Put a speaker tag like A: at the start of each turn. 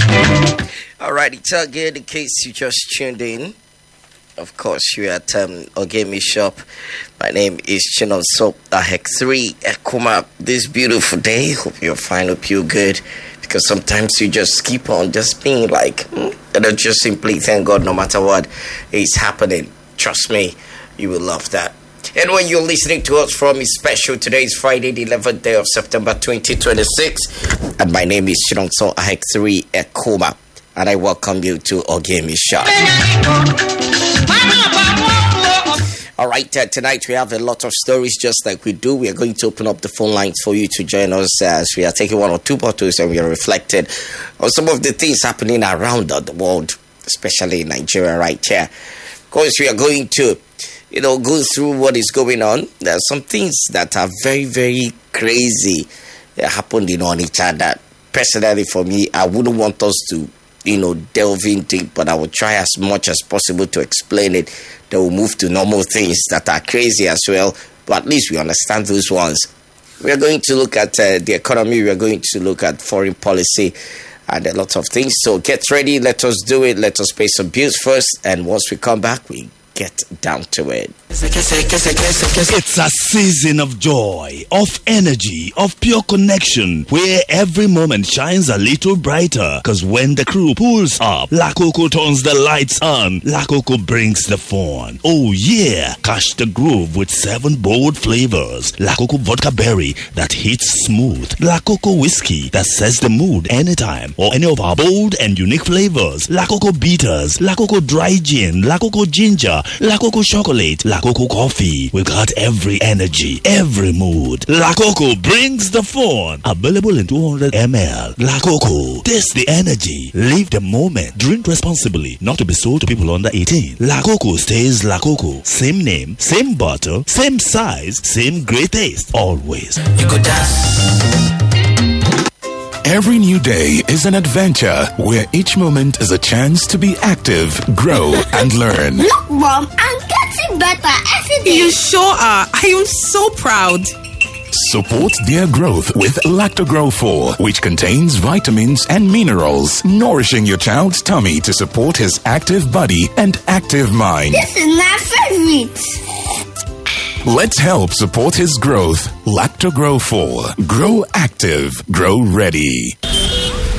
A: All right, it's again in case you just tuned in. Of course, you're at Ogemi Shop. My name is Chinonso Ahek3 Ekuma. This beautiful day, hope you're fine, hope you're good. Because sometimes you just keep on just being like, and just simply thank God no matter what is happening. Trust me, you will love that. And when you're listening to us from is special, today is Friday, the 11th day of September 2026. And my name is Chinonso Ahek3 Ekuma. And I welcome you to Ogemi Shop. All right, tonight we have a lot of stories just like we do. We are going to open up the phone lines for you to join us as we are taking one or two bottles and we are reflected on some of the things happening around the world, especially in Nigeria right here. Of course, we are going to, go through what is going on. There are some things that are very, very crazy that happened in Onitsha that personally for me, I wouldn't want us to delve into it, but I will try as much as possible to explain it. Then we'll move to normal things that are crazy as well, but at least we understand those ones. We are going to look at the economy, we are going to look at foreign policy and a lot of things. So get ready, let us do it, let us pay some bills first, and once we come back, we get down to it.
B: It's a season of joy, of energy, of pure connection, where every moment shines a little brighter. Cause when the crew pulls up, La Coco turns the lights on, La Coco brings the fun. Oh yeah, catch the groove with 7 bold flavors. La Coco vodka berry that hits smooth, La Coco whiskey that sets the mood anytime, or any of our bold and unique flavors. La Coco bitters, La Coco dry gin, La Coco ginger, La Coco chocolate, La Coco coffee. We've got every energy, every mood. La Coco brings the fun. Available in 200 ml. La Coco, taste the energy. Live the moment. Drink responsibly. Not to be sold to people under 18. La Coco stays La Coco. Same name, same bottle, same size, same great taste. Always.
C: You could dance.
D: Every new day is an adventure where each moment is a chance to be active, grow, and learn.
E: Look, Mom, I'm getting better every day.
F: You sure are. I am so proud.
D: Support their growth with Lactogrow 4, which contains vitamins and minerals, nourishing your child's tummy to support his active body and active mind.
E: This is my favorite.
D: Let's help support his growth. Lactogrow 4. Grow active. Grow ready.